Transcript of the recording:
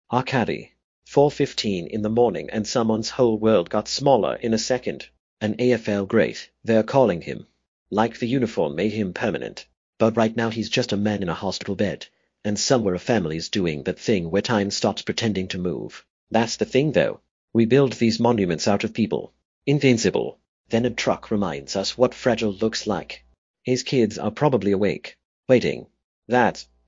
Arcady. 4:15 in the morning and someone's whole world got smaller in a second. An AFL great, they're calling him. Like the uniform made him permanent. But right now he's just a man in a hospital bed. And somewhere a family's doing that thing where time stops pretending to move. That's the thing though. We build these monuments out of people. Invincible. Then a truck reminds us what fragile looks like. His kids are probably awake, waiting. That